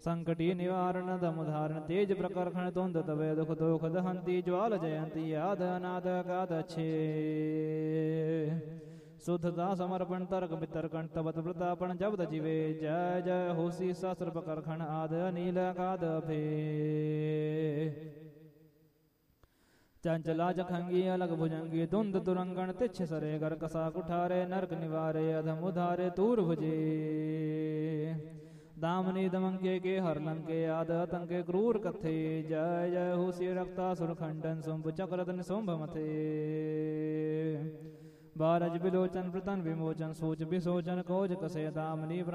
संकटी निवारण दम धारण तेज प्रकर्षण तुंद तवे दुख दोख दहंती ज्वाल जयंती आद अनाद अगाध अच्छे शुद्धता समर्पण तर्क वितर्कण तबत प्रतापण जबद जीवे जय जय होसी सहस्र प्रकर्षण आद अनील अगाध भे चंचला जखंगी अलग भुजंगी धुंध तुरंगण तिच्छ सरे गर कसा कुठारे नरक निवारे अधम उधारे तूर भुजे दामनी दमंके के हर लंके आद तंके क्रूर कथे जय जय होसी रक्ता सुरखंडन सुंभ चक्रतन सुंभ मथे बारज बिलोचन प्रतन विमोचन सोच विसोचन कोज कसे दामनी